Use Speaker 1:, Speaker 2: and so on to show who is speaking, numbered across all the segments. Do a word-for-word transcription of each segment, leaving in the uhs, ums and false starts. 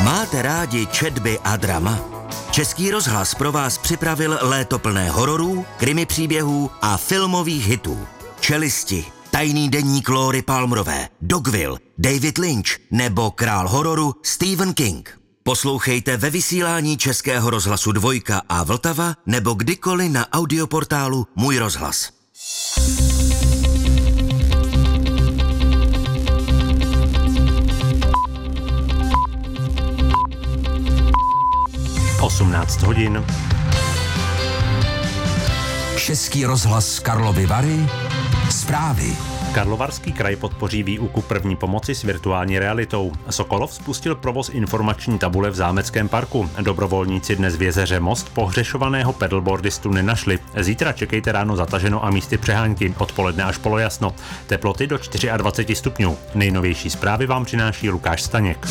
Speaker 1: Máte rádi četby a drama? Český rozhlas pro vás připravil léto plné hororů, krimi příběhů a filmových hitů. Čelisti, Tajný deník Lóry Palmerové, Dogville, David Lynch nebo král hororu Stephen King. Poslouchejte ve vysílání Českého rozhlasu Dvojka a Vltava nebo kdykoliv na audioportálu Můj rozhlas.
Speaker 2: osmnáct hodin.
Speaker 3: Český rozhlas Karlovy Vary. Zprávy.
Speaker 2: Karlovarský kraj podpoří výuku první pomoci s virtuální realitou. Sokolov spustil provoz informační tabule v Zámeckém parku. Dobrovolníci dnes v jezeře Most pohřešovaného pedalboardistu nenašli. Zítra čekejte ráno zataženo a místy přehánky, odpoledne až polojasno. Teploty do dvacet čtyři stupňů. Nejnovější zprávy vám přináší Lukáš Staněk.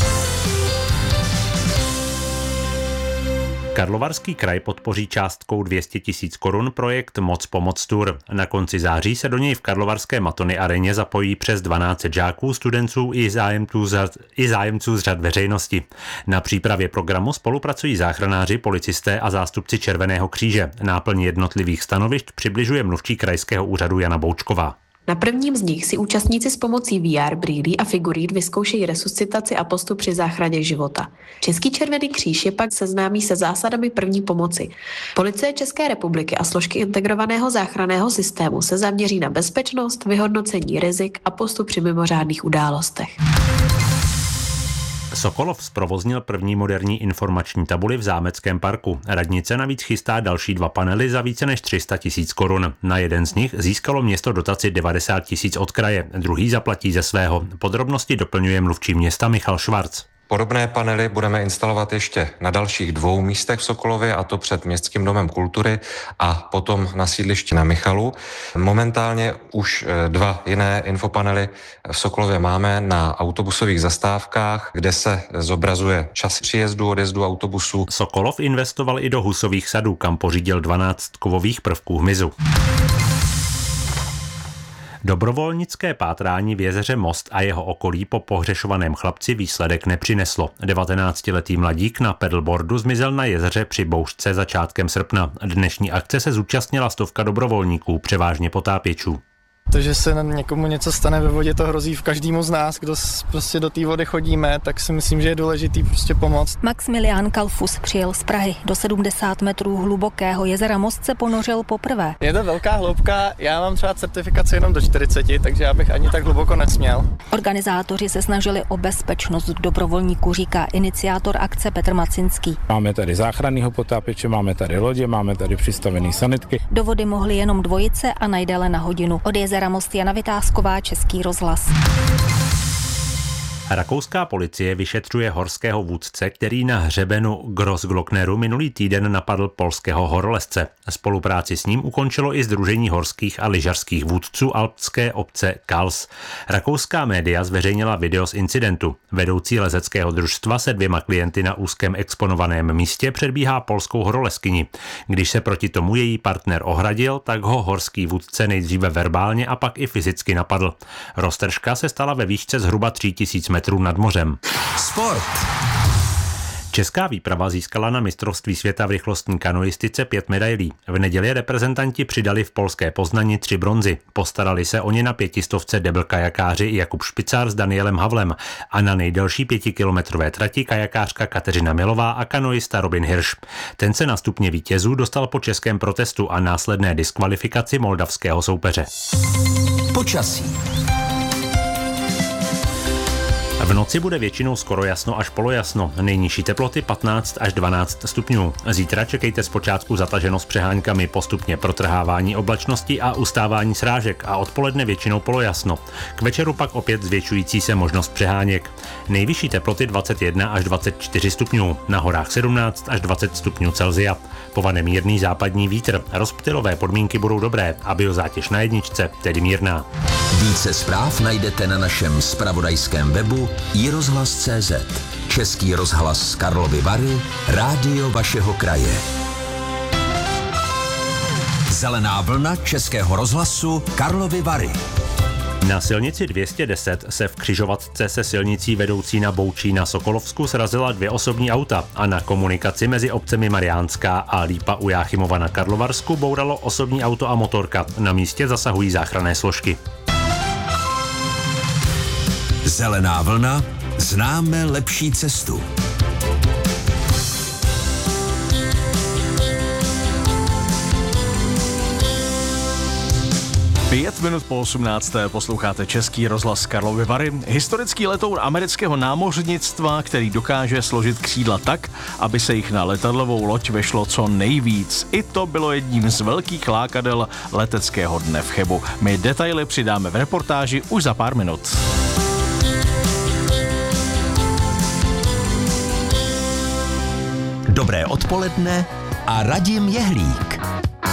Speaker 2: Karlovarský kraj podpoří částkou dvě stě tisíc korun projekt Moc pomoc Tour. Na konci září se do něj v karlovarské Matony areně zapojí přes dvanáct set žáků, studentů i zájemců, z, i zájemců z řad veřejnosti. Na přípravě programu spolupracují záchranáři, policisté a zástupci Červeného kříže. Náplň jednotlivých stanovišť přibližuje mluvčí krajského úřadu Jana Boučková.
Speaker 4: Na prvním z nich si účastníci s pomocí V R, brýlí a figurín vyzkoušejí resuscitaci a postup při záchraně života. Český Červený kříž je pak seznámí se zásadami první pomoci. Policie České republiky a složky integrovaného záchranného systému se zaměří na bezpečnost, vyhodnocení rizik a postup při mimořádných událostech.
Speaker 2: Sokolov zprovoznil první moderní informační tabuli v Zámeckém parku. Radnice navíc chystá další dva panely za více než tři sta tisíc korun. Na jeden z nich získalo město dotaci devadesát tisíc od kraje, druhý zaplatí ze svého. Podrobnosti doplňuje mluvčí města Michal Švarc.
Speaker 5: Podobné panely budeme instalovat ještě na dalších dvou místech v Sokolově, a to před Městským domem kultury a potom na sídlišti na Michalu. Momentálně už dva jiné infopanely v Sokolově máme na autobusových zastávkách, kde se zobrazuje čas příjezdu, odjezdu autobusu.
Speaker 2: Sokolov investoval i do Husových sadů, kam pořídil dvanáct kovových prvků hmyzu. Dobrovolnické pátrání v jezeře Most a jeho okolí po pohřešovaném chlapci výsledek nepřineslo. devatenáctiletý mladík na pedalboardu zmizel na jezeře při bouřce začátkem srpna. Dnešní akce se zúčastnila stovka dobrovolníků, převážně potápěčů.
Speaker 6: To, že se někomu něco stane ve vodě, to hrozí v každému z nás, kdo prostě do té vody chodíme, tak si myslím, že je důležitý prostě pomoct.
Speaker 7: Maximilián Kalfus přijel z Prahy. Do sedmdesát metrů hlubokého jezera Most se ponořil poprvé.
Speaker 6: Je to velká hloubka, já mám třeba certifikaci jenom do čtyřicet, takže já bych ani tak hluboko nesměl.
Speaker 7: Organizátoři se snažili o bezpečnost dobrovolníků, říká iniciátor akce Petr Macinský.
Speaker 8: Máme tady záchranného potápěče, máme tady lodě, máme tady přistavené sanitky.
Speaker 7: Do vody mohly jenom dvojice a najdéle na hodinu. Od jezera Most Jana Vytázková, Český rozhlas.
Speaker 2: Rakouská policie vyšetřuje horského vůdce, který na hřebenu Grossglockneru minulý týden napadl polského horolezce. Spolupráci s ním ukončilo i Sdružení horských a lyžařských vůdců alpské obce Kals. Rakouská média zveřejnila video z incidentu. Vedoucí lezeckého družstva se dvěma klienty na úzkém exponovaném místě předbíhá polskou horolezkyni. Když se proti tomu její partner ohradil, tak ho horský vůdce nejdříve verbálně a pak i fyzicky napadl. Roztržka se stala ve výšce zhruba tři tisíce metrů nad mořem.
Speaker 3: Sport.
Speaker 2: Česká výprava získala na mistrovství světa v rychlostní kanoistice pět medailí. V neděli reprezentanti přidali v polské Poznani tři bronzy. Postarali se o ně na pětistovce debl kajakáři Jakub Špicár s Danielem Havlem a na nejdelší pětikilometrové trati kajakářka Kateřina Milová a kanoista Robin Hirsch. Ten se na stupně vítězů dostal po českém protestu a následné diskvalifikaci moldavského soupeře.
Speaker 3: Počasí.
Speaker 2: V noci bude většinou skoro jasno až polojasno. Nejnižší teploty patnáct až dvanáct stupňů. Zítra čekejte zpočátku zataženo s přeháňkami, postupně protrhávání oblačnosti a ustávání srážek a odpoledne většinou polojasno. K večeru pak opět zvětšující se možnost přeháněk. Nejvyšší teploty dvacet jedna až dvacet čtyři stupňů. Na horách sedmnáct až dvacet stupňů Celsia. Povane mírný západní vítr. Rozptylové podmínky budou dobré a biozátěž na jedničce, tedy mírná.
Speaker 3: Více zpráv najdete na našem zpravodajském webu i rozhlas tečka cé zet. Český rozhlas Karlovy Vary, rádio vašeho kraje. Zelená vlna Českého rozhlasu Karlovy Vary.
Speaker 2: Na silnici dvě stě deset se v křižovatce se silnicí vedoucí na Boučí na Sokolovsku srazila dvě osobní auta a na komunikaci mezi obcemi Mariánská a Lípa u Jáchymova na Karlovarsku bouralo osobní auto a motorka. Na místě zasahují záchranné složky.
Speaker 3: Zelená vlna, známe lepší cestu.
Speaker 9: Pět minut po osmnácté posloucháte Český rozhlas Karlovy Vary. Historický letoun amerického námořnictva, který dokáže složit křídla tak, aby se jich na letadlovou loď vešlo co nejvíc. I to bylo jedním z velkých lákadel leteckého dne v Chebu. My detaily přidáme v reportáži už za pár minut.
Speaker 3: Dobré odpoledne a Radim Jehlík.